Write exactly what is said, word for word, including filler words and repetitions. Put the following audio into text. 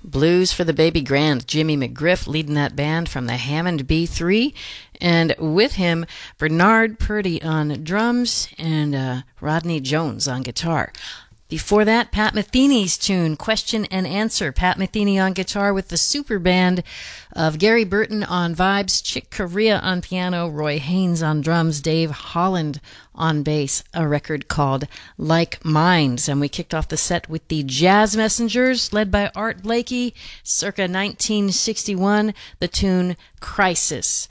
Blues for the Baby Grand, Jimmy McGriff leading that band from the Hammond B three, and with him, Bernard Purdy on drums and uh, Rodney Jones on guitar. Before that, Pat Metheny's tune, Question and Answer. Pat Metheny on guitar with the super band of Gary Burton on vibes, Chick Corea on piano, Roy Haynes on drums, Dave Holland on bass, a record called Like Minds. And we kicked off the set with the Jazz Messengers, led by Art Blakey, circa nineteen sixty-one, the tune Crisis.